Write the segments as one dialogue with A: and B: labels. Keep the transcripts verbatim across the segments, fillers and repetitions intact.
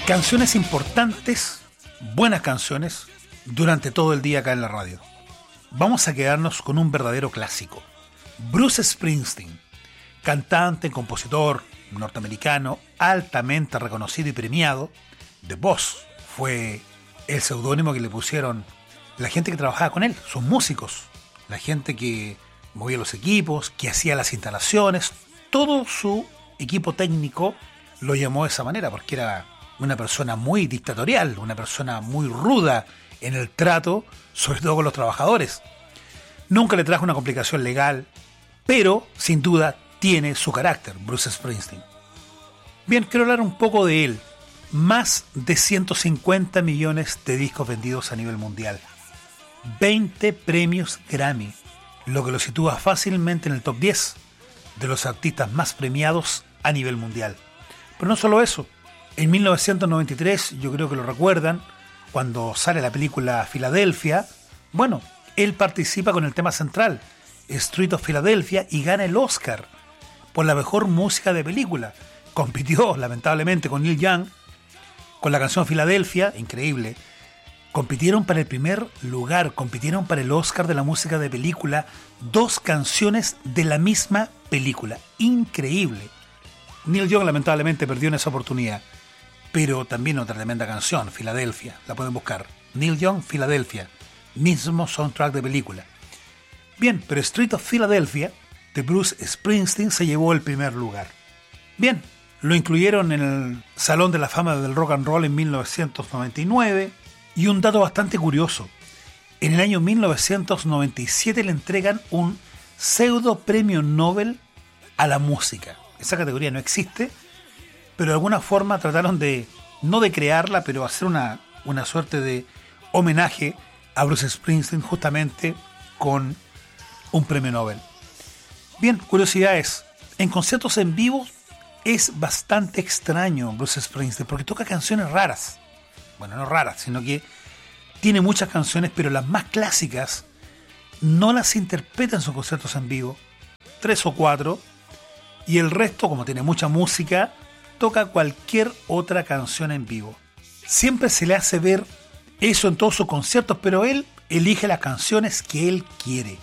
A: Canciones importantes, buenas canciones, durante todo el día acá en la radio. Vamos a quedarnos con un verdadero clásico. Bruce Springsteen, cantante, compositor norteamericano, altamente reconocido y premiado. The Boss fue el seudónimo que le pusieron la gente que trabajaba con él, sus músicos, la gente que movía los equipos, que hacía las instalaciones, todo su equipo técnico lo llamó de esa manera porque era una persona muy dictatorial, una persona muy ruda en el trato, sobre todo con los trabajadores. Nunca le trajo una complicación legal, pero sin duda tiene su carácter, Bruce Springsteen. Bien, quiero hablar un poco de él. Más de ciento cincuenta millones de discos vendidos a nivel mundial. veinte premios Grammy, lo que lo sitúa fácilmente en el top diez de los artistas más premiados a nivel mundial. Pero no solo eso. En mil novecientos noventa y tres, yo creo que lo recuerdan, cuando sale la película Filadelfia, bueno, él participa con el tema central, Street of Philadelphia, y gana el Oscar por la mejor música de película. Compitió, lamentablemente, con Neil Young, con la canción Filadelfia, increíble. Compitieron para el primer lugar, compitieron para el Oscar de la música de película, dos canciones de la misma película. Increíble. Neil Young lamentablemente perdió en esa oportunidad, pero también otra tremenda canción, Filadelfia, la pueden buscar. Neil Young, Filadelfia, mismo soundtrack de película. Bien, pero Street of Philadelphia de Bruce Springsteen se llevó el primer lugar. Bien, lo incluyeron en el Salón de la Fama del Rock and Roll en mil novecientos noventa y nueve. Y un dato bastante curioso, en el año mil novecientos noventa y siete le entregan un pseudo premio Nobel a la música. Esa categoría no existe, pero de alguna forma trataron de, no de crearla, pero hacer una, una suerte de homenaje a Bruce Springsteen justamente con un premio Nobel. Bien, curiosidades. En conciertos en vivo es bastante extraño Bruce Springsteen porque toca canciones raras. Bueno, no raras, sino que tiene muchas canciones, pero las más clásicas no las interpreta en sus conciertos en vivo. Tres o cuatro. Y el resto, como tiene mucha música, toca cualquier otra canción en vivo. Siempre se le hace ver eso en todos sus conciertos, pero él elige las canciones que él quiere.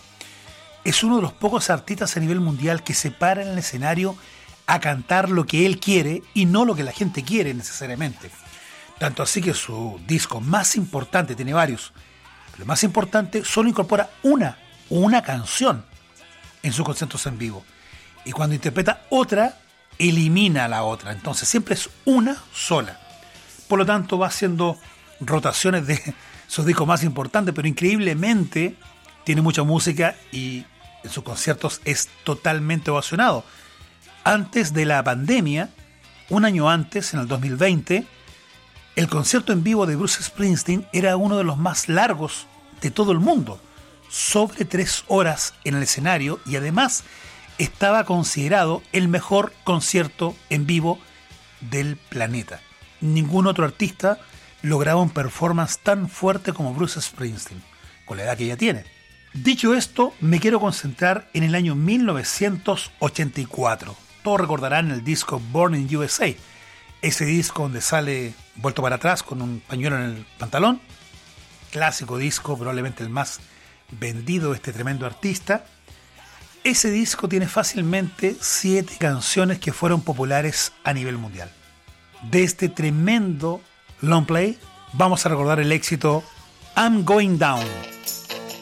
A: Es uno de los pocos artistas a nivel mundial que se para en el escenario a cantar lo que él quiere y no lo que la gente quiere necesariamente. Tanto así que su disco más importante, tiene varios, pero el más importante solo incorpora una, una canción en sus conciertos en vivo. Y cuando interpreta otra, elimina la otra. Entonces siempre es una sola. Por lo tanto va haciendo rotaciones de sus discos más importantes, pero increíblemente tiene mucha música y en sus conciertos es totalmente ovacionado. Antes de la pandemia, un año antes, en el dos mil veinte, el concierto en vivo de Bruce Springsteen era uno de los más largos de todo el mundo, sobre tres horas en el escenario, y además estaba considerado el mejor concierto en vivo del planeta. Ningún otro artista lograba un performance tan fuerte como Bruce Springsteen, con la edad que ya tiene. Dicho esto, me quiero concentrar en el año mil novecientos ochenta y cuatro. Todos recordarán el disco Born in U S A, ese disco donde sale vuelto para atrás con un pañuelo en el pantalón. Clásico disco, probablemente el más vendido de este tremendo artista. Ese disco tiene fácilmente siete canciones que fueron populares a nivel mundial. De este tremendo long play vamos a recordar el éxito I'm Going Down.